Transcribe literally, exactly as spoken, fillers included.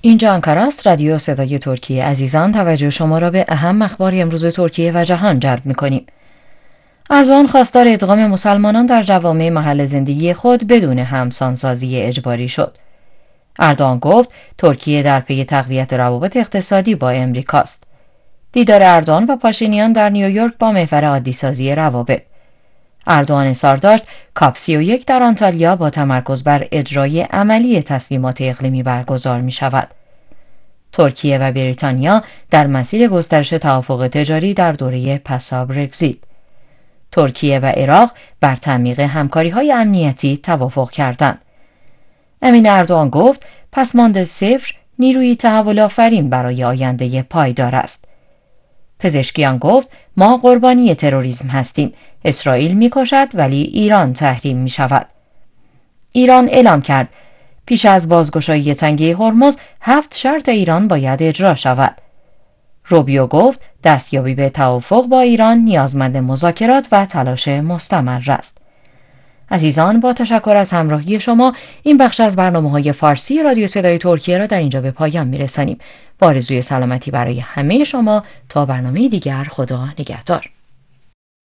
اینجا آنکارا است، رادیو صدای ترکیه. عزیزان، توجه شما را به اهم اخبار امروز ترکیه و جهان جلب می‌کنیم. اردوغان خواستار ادغام مسلمانان در جوامع محل زندگی خود بدون همسانسازی اجباری شد. اردوغان گفت ترکیه در پی تقویت روابط اقتصادی با امریکاست. دیدار اردوغان و پاشینیان در نیویورک با محور عادی‌سازی روابط. اردوغان اصرار داشت کاپ سی و یک در آنتالیا با تمرکز بر اجرای عملی تصمیمات اقلیمی برگزار می شود. ترکیه و بریتانیا در مسیر گسترش توافق تجاری در دوره پسا برگزیت. ترکیه و عراق بر تعمیق همکاری‌های امنیتی توافق کردند. امین اردوغان گفت پسماند صفر نیروی تحول آفرین برای آینده پایدار است. پزشکیان گفت ما قربانی تروریسم هستیم. اسرائیل می‌کشد ولی ایران تحریم می‌شود. ایران اعلام کرد پیش از بازگشایی تنگه هرمز هفت شرط ایران باید اجرا شود. روبیو گفت دستیابی به توافق با ایران نیازمند مذاکرات و تلاش مستمر است. عزیزان، با تشکر از همراهی شما این بخش از برنامه‌های فارسی رادیو صدای ترکیه را در اینجا به پایان می‌رسانیم. با آرزوی سلامتی برای همه شما تا برنامه دیگر، خدا نگهدار.